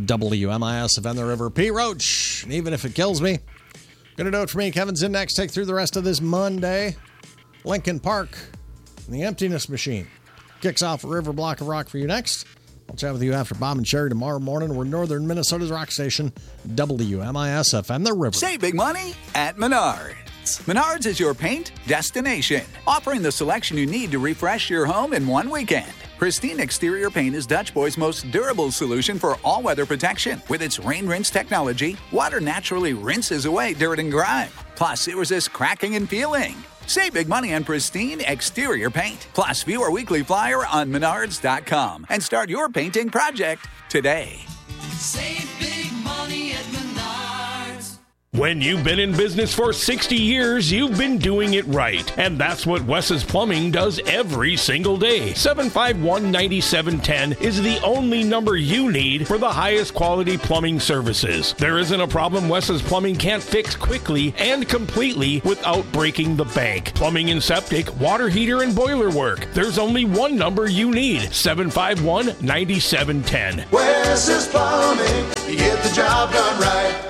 WMIS FM the River. P. Roach, and even if it kills me, gonna do it for me. Kevin's in next. Take through the rest of this Monday. Lincoln Park, and the Emptiness Machine kicks off a river block of rock for you next. I'll chat with you after Bob and Sherry tomorrow morning. We're northern Minnesota's rock station, WMIS FM the River. Save big money at Menards. Menards is your paint destination, offering the selection you need to refresh your home in one weekend. Pristine Exterior Paint is Dutch Boy's most durable solution for all-weather protection. With its rain rinse technology, water naturally rinses away dirt and grime. Plus, it resists cracking and peeling. Save big money on Pristine Exterior Paint. Plus, view our weekly flyer on Menards.com and start your painting project today. Save big money at Menards. When you've been in business for 60 years, you've been doing it right. And that's what Wes's Plumbing does every single day. 751-9710 is the only number you need for the highest quality plumbing services. There isn't a problem Wes's Plumbing can't fix quickly and completely without breaking the bank. Plumbing and septic, water heater, and boiler work. There's only one number you need. 751-9710. Wes's Plumbing, you get the job done right.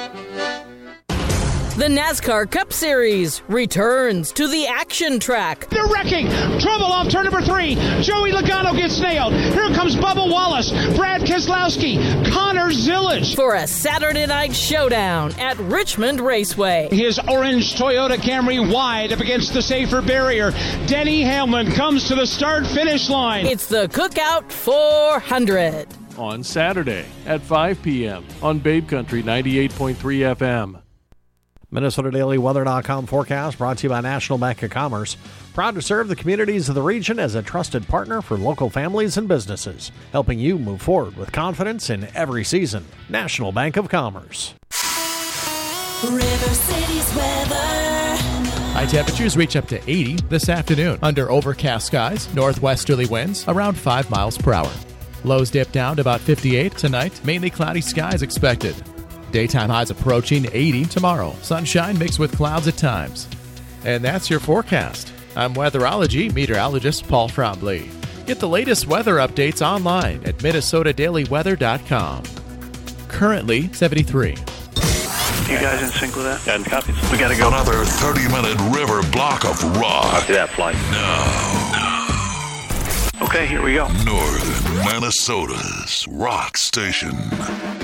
The NASCAR Cup Series returns to the action track. They're wrecking. Trouble off turn number 3. Joey Logano gets nailed. Here comes Bubba Wallace, Brad Keselowski, Connor Zillage. For a Saturday night showdown at Richmond Raceway. His orange Toyota Camry wide up against the safer barrier. Denny Hamlin comes to the start-finish line. It's the Cookout 400. On Saturday at 5 p.m. on Babe Country 98.3 FM. MinnesotaDailyWeather.com forecast brought to you by National Bank of Commerce. Proud to serve the communities of the region as a trusted partner for local families and businesses, helping you move forward with confidence in every season. National Bank of Commerce. River City's weather. High temperatures reach up to 80 this afternoon. Under overcast skies, northwesterly winds around 5 miles per hour. Lows dip down to about 58 tonight. Mainly cloudy skies expected. Daytime highs approaching 80 tomorrow. Sunshine mixed with clouds at times. And that's your forecast. I'm weatherology meteorologist Paul Frombley. Get the latest weather updates online at MinnesotaDailyWeather.com. Currently 73. You guys in sync with that? And copies. We gotta go. Another 30-minute river block of rock. Copy that flight. Okay, here we go. Northern Minnesota's rock station.